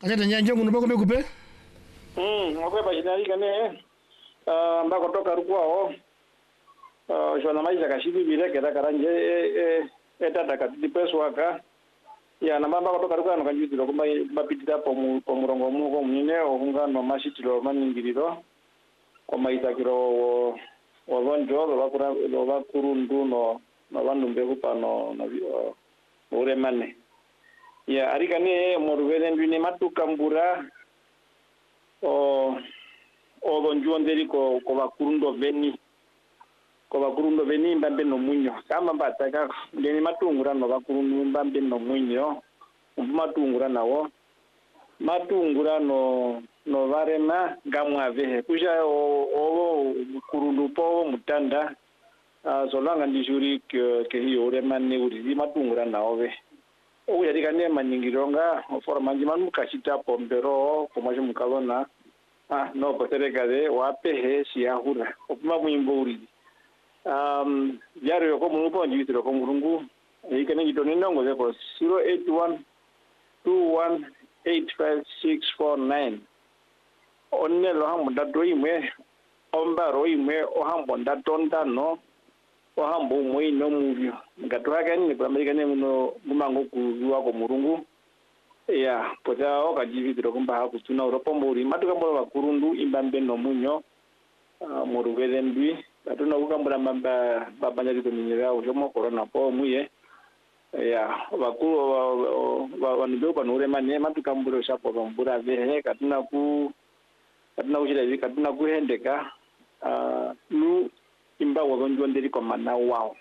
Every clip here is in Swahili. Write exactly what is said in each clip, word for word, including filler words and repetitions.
Kachata nyanja nguno bako mekupe? Mm, ngokwepa chinali kane uh, mbako toka rukwao uh, shona maisha kashibi bireke karanje e e tata katidi peswaka ya na mbako toka rukwao no kanjutiro kumba bapitira pomu pomurongo mu ko munene ohungano mashitiro maningiriro kwa maisha kiro wabonjo bakura bakurundu no nabandu mbeko pano na uh, ure mane ya arikane moruvele ndine matukambura o o donjuonderi ko ko bakurundo veni ko bakurundo veni mbambe no munyo kama mbataka ndeni matungura no bakurundo mbambe no munyo matungura nawo matungura no no varema gamwa vehe kuja o o kurundo po mutanda uh, solanga ndijuri ke ke hiyo remane uri matungura nawo ve o yari kane maningironga for manjima mukashita pombero komaje mukalona ah no potereka de wapehe siahura opuma muimburi um yaro yoko mupo njitiro ko murungu ikene ngitone ndongo zeko zero eight one two one eight five six four nine onne lo hambo ndato imwe ombaro imwe o hambo ndatonda no o hambo umwe no muvyo ngatwaka ni kwa amerikane muno gumango kuzuwa ko murungu ya pota okajivitiro kumba hakutuna uropombori matukambora bakurundu imbambe no munyo uh, muruvele ndwi batuna kukambura mamba babanya litominyira ujomo corona po muye ya bakuru bandu banure mane matukambura shapo bambura vehe katuna ku katuna kuchira katuna kuhendeka uh, lu imba wabonjo ndiri kwa mana wao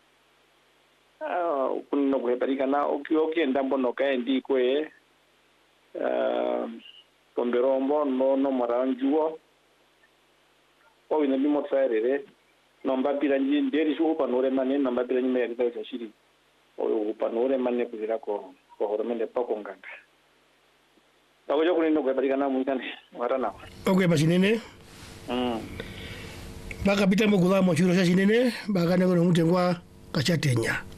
uh, kunno kuheparika na okioke ndambo no kaendi kwe uh, tomberombo no no maranjuo o ina bimo tsairere no mbapira nji nderi shu panore mane no mbapira nyi ya kitao shiri o panore mane kuzira ko ko horomende pako nganga tawo jo kunino kuheparika na muitane warana okwe basinene mm baka pita mukula mo churo sha sinene baka ne ko mutengwa kachatenya